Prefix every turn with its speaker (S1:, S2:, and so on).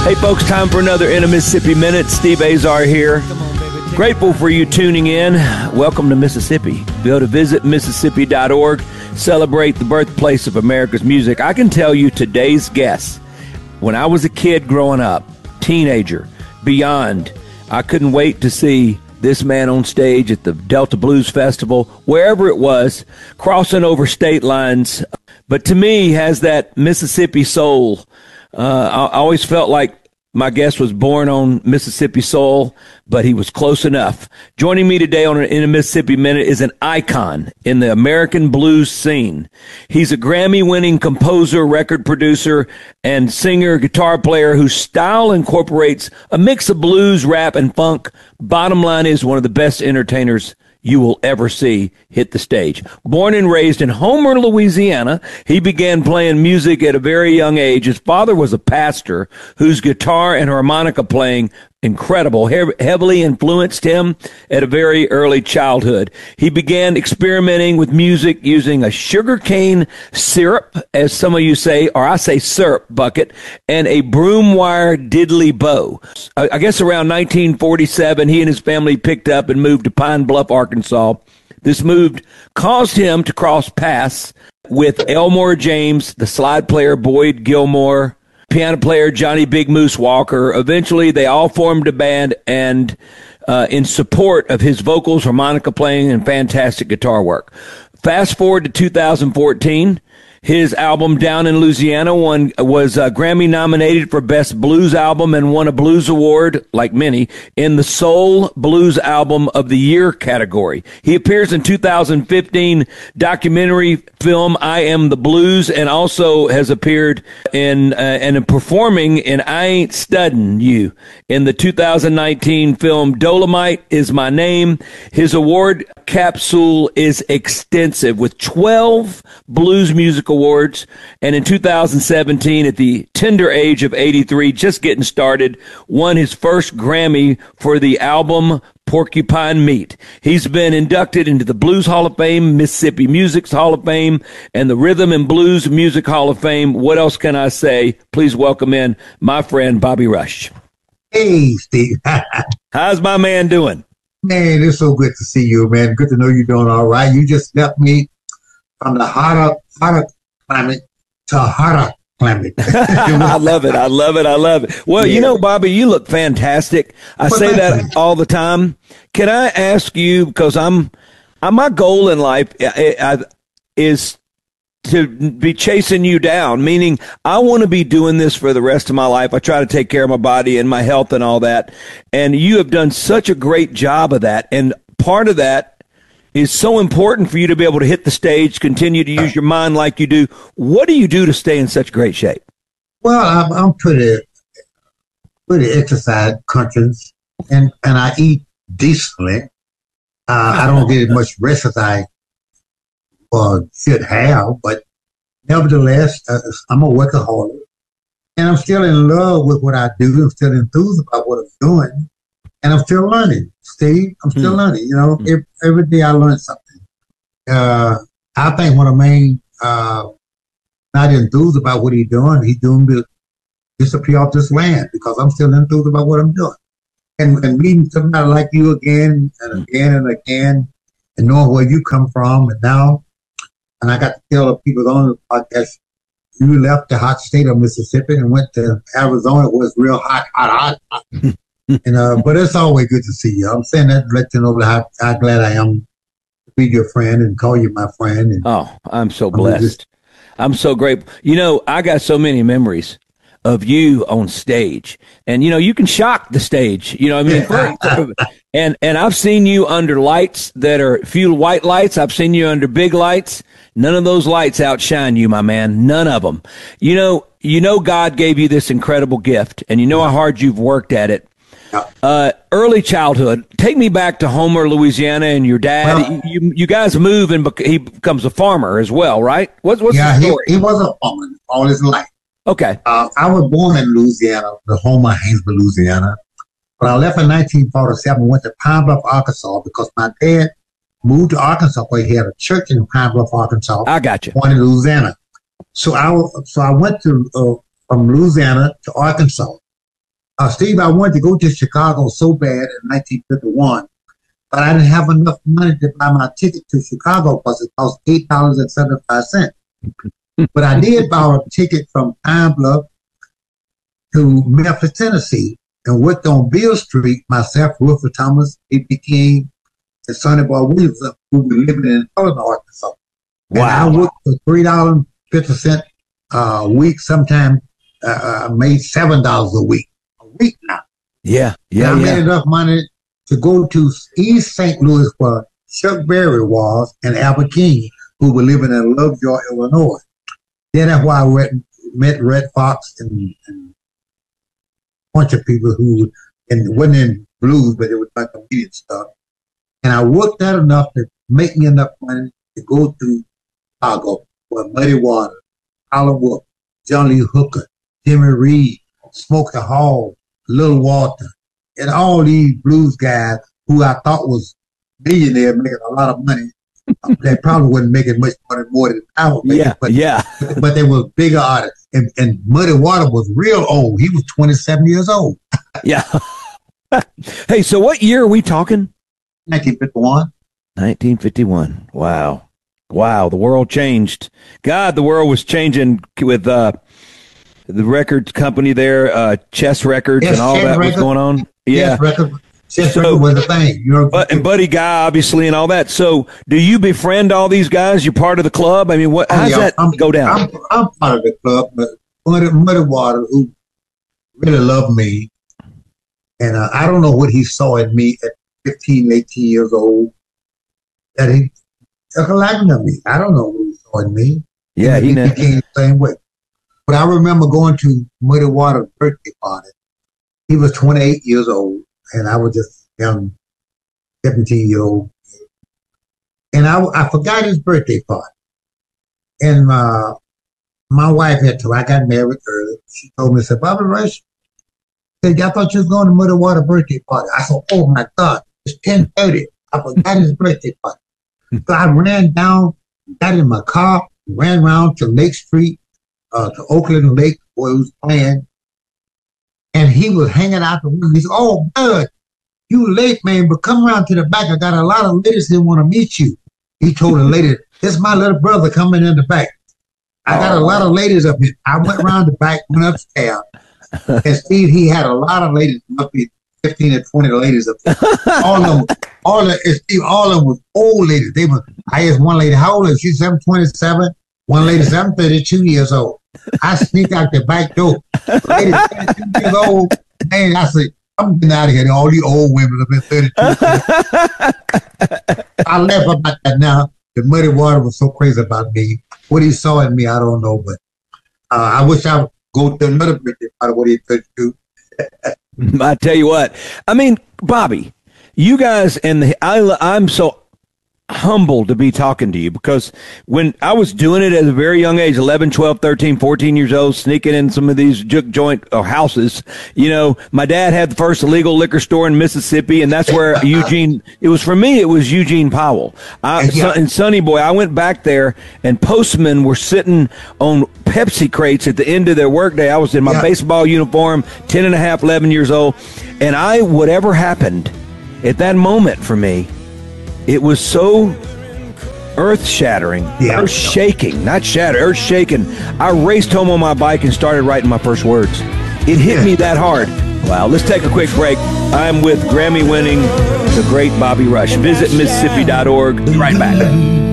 S1: Hey, folks, time for another In a Mississippi Minute. Steve Azar here. Grateful for you tuning in. Welcome to Mississippi. Go to visit Mississippi.org. Celebrate the birthplace of America's music. I can tell you today's guest, when I was a kid growing up, teenager, beyond, I couldn't wait to see this man on stage at the Delta Blues Festival, wherever it was, crossing over state lines. But to me, he has that Mississippi soul. I always felt like my guest was born on Mississippi soil, but he was close enough. Joining me today on In a Mississippi Minute is an icon in the American blues scene. He's a Grammy-winning composer, record producer, and singer, guitar player whose style incorporates a mix of blues, rap, and funk. Bottom line is one of the best entertainers you will ever see hit the stage. Born and raised in Homer, Louisiana, he began playing music at a very young age. His father was a pastor whose guitar and harmonica playing, incredible, heavily influenced him at a very early childhood. He began experimenting with music using a sugarcane syrup, as some of you say, or I say syrup bucket, and a broom wire diddley bow. I guess around 1947, he and his family picked up and moved to Pine Bluff, Arkansas. This move caused him to cross paths with Elmore James, the slide player Boyd Gilmore, piano player Johnny Big Moose Walker. Eventually, they all formed a band and in support of his vocals, harmonica playing, and fantastic guitar work. Fast forward to 2014. His album Down in Louisiana was Grammy nominated for Best Blues Album and won a Blues Award, like many, in the Soul Blues Album of the Year category. He appears in 2015 documentary film I Am the Blues, and also has appeared in and performing in I Ain't Studdin' You in the 2019 film Dolomite Is My Name. His award capsule is extensive with 12 blues music awards, and in 2017, at the tender age of 83, just getting started, won his first Grammy for the album Porcupine Meat. He's been inducted into the Blues Hall of Fame, Mississippi Music's Hall of Fame, and the Rhythm and Blues Music Hall of Fame. What else can I say? Please welcome in my friend Bobby Rush.
S2: Hey, Steve.
S1: How's my man doing?
S2: Man, it's so good to see you, man. Good to know you're doing all right. You just left me from the hotter climate to hotter climate.
S1: I love it. I love it. I love it. Well, yeah. You know, Bobby, you look fantastic. I say that all the time. Can I ask you, because my goal in life is to be chasing you down, meaning I want to be doing this for the rest of my life. I try to take care of my body and my health and all that. And you have done such a great job of that. And part of that is so important for you to be able to hit the stage, continue to use your mind like you do. What do you do to stay in such great shape?
S2: Well, I'm pretty exercise conscious, and I eat decently. I don't get as much rest as I should have, but nevertheless, I'm a workaholic, and I'm still in love with what I do. I'm still enthused about what I'm doing, and I'm still learning. Steve, I'm still learning. You know, every day I learn something. I think one of the main not enthused about what he's doing to disappear off this land, because I'm still enthused about what I'm doing, and meeting somebody like you again and again and again, and knowing where you come from, and now. And I got to tell the people on the podcast, you left the hot state of Mississippi and went to Arizona. It was real hot. And but it's always good to see you. I'm saying that to let you know how glad I am to be your friend and call you my friend. And
S1: oh, I'm so blessed. I'm so grateful. You know, I got so many memories of you on stage, and you know, you can shock the stage. You know what I mean? And I've seen you under lights that are few white lights. I've seen you under big lights. None of those lights outshine you, my man. None of them. You know, God gave you this incredible gift, and you know how hard you've worked at it. Early childhood. Take me back to Homer, Louisiana, and your dad. Well, you guys move, and he becomes a farmer as well, right? What's the story?
S2: He was a farmer all his life.
S1: Okay.
S2: I was born in Louisiana, the Homer, Haynesville, Louisiana. But I left in 1947 and went to Pine Bluff, Arkansas, because my dad moved to Arkansas, where he had a church in Pine Bluff, Arkansas.
S1: I got you.
S2: One in Louisiana. So I went to from Louisiana to Arkansas. Steve, I wanted to go to Chicago so bad in 1951, but I didn't have enough money to buy my ticket to Chicago because it cost $8.75. But I did buy a ticket from Pine Bluff to Memphis, Tennessee, and worked on Beale Street, myself, Wilford Thomas, A.P. King, and Sonny Boy Williams, who were living in Illinois, Arkansas.
S1: Wow.
S2: And I worked for $3.50 a week, sometimes made $7 a week now.
S1: Yeah.
S2: And I made enough money to go to East St. Louis where Chuck Berry was and Albert King, who were living in Lovejoy, Illinois. Then that's why I met Red Fox and a bunch of people who wasn't in blues, but it was like comedian stuff. And I worked out enough to make me enough money to go to Chicago where Muddy Waters, Colin Wolf, John Lee Hooker, Jimmy Reed, Smokey Hall, Little Walter, and all these blues guys who I thought was millionaires making a lot of money. They probably wasn't making much more than I was making. But they were bigger artists. And Muddy Waters was real old. He was 27 years old.
S1: Yeah. Hey, so what year are we talking?
S2: 1951.
S1: 1951. Wow. The world changed. God, the world was changing with the record company there, Chess Records, and all that was going on. Yeah.
S2: Chess Records was the thing.
S1: And Buddy Guy, obviously, and all that. So do you befriend all these guys? You're part of the club? I mean, how's that go down?
S2: I'm part of the club, but Muddy Waters, who really loved me, and I don't know what he saw in me at 15, 18 years old, that he took a liking to me. I don't know what he saw in me.
S1: Yeah,
S2: he became the same way. But I remember going to Muddy Waters' birthday party. He was 28 years old, and I was just young, 17-year-old. And I forgot his birthday party. And my wife I got married early. She told me, said, Bobby Rush, I thought you was going to Muddy Waters' birthday party. I said, oh my God, it's 10:30. I forgot his birthday party. So I ran down, got in my car, ran around to Lake Street, to Oakland Lake where he was playing. And he was hanging out the window. He said, oh, Bud, you late, man, but come around to the back. I got a lot of ladies that want to meet you. He told a lady, this is my little brother coming in the back. I got a lot of ladies up here. I went around the back, went upstairs. And Steve, he had a lot of ladies, must be 15 or 20 ladies up there. All of them was old ladies. I asked one lady, how old is she? 27. One lady said, I'm 32 years old. I sneak out the back door. Lady, 32 years old. Man, I said, I'm getting out of here. All these old women have been 32. I laugh about that now. The Muddy Waters was so crazy about me. What he saw in me, I don't know. But I wish I would go to another birthday party what he could do.
S1: I tell you what. I mean, Bobby, you guys, I'm so humbled to be talking to you because when I was doing it at a very young age, 11, 12, 13, 14 years old, sneaking in some of these juke joint houses, my dad had the first illegal liquor store in Mississippi, and that's where Eugene Powell. And Sonny Boy, I went back there, and postmen were sitting on Pepsi crates at the end of their workday. I was in my baseball uniform, 10 and a half, 11 years old, and whatever happened at that moment for me, it was so earth-shattering, earth-shaking, not shatter, earth-shaking. I raced home on my bike and started writing my first words. It hit me that hard. Wow, let's take a quick break. I'm with Grammy-winning, the great Bobby Rush. Visit Mississippi.org. Be right back.